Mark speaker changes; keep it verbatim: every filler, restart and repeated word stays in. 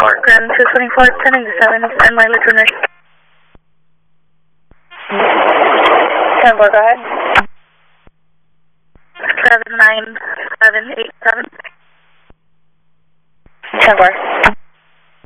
Speaker 1: Tower, Grand two twenty-four, turning to seven, and my listener. ten four, go ahead. seven nine seven eight seven. ten four.